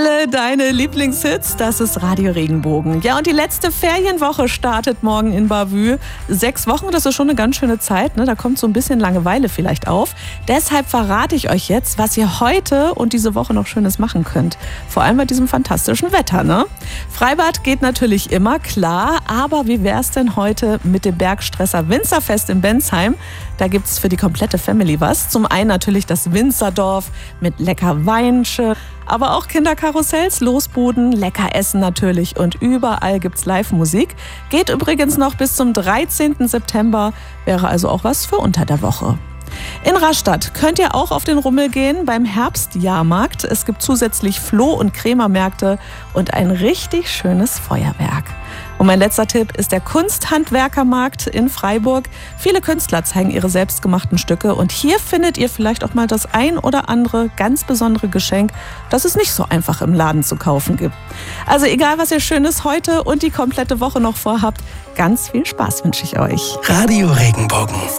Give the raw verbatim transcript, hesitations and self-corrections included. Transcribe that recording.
Alle deine Lieblingshits, das ist Radio Regenbogen. Ja, und die letzte Ferienwoche startet morgen in Bavü. Sechs Wochen, das ist schon eine ganz schöne Zeit, ne? Da kommt so ein bisschen Langeweile vielleicht auf. Deshalb verrate ich euch jetzt, was ihr heute und diese Woche noch Schönes machen könnt. Vor allem bei diesem fantastischen Wetter, ne? Freibad geht natürlich immer, klar. Aber wie wär's denn heute mit dem Bergstresser Winzerfest in Bensheim? Da gibt's für die komplette Family was. Zum einen natürlich das Winzerdorf mit lecker Weinsche, aber auch Kinderkarussells, Losbuden, lecker Essen natürlich und überall gibt's Live-Musik. Geht übrigens noch bis zum dreizehnten September, wäre also auch was für unter der Woche. In Rastatt könnt ihr auch auf den Rummel gehen beim Herbstjahrmarkt. Es gibt zusätzlich Floh- und Krämermärkte und ein richtig schönes Feuerwerk. Und mein letzter Tipp ist der Kunsthandwerkermarkt in Freiburg. Viele Künstler zeigen ihre selbstgemachten Stücke und hier findet ihr vielleicht auch mal das ein oder andere ganz besondere Geschenk, das es nicht so einfach im Laden zu kaufen gibt. Also egal, was ihr Schönes heute und die komplette Woche noch vorhabt, ganz viel Spaß wünsche ich euch. Radio Regenbogen.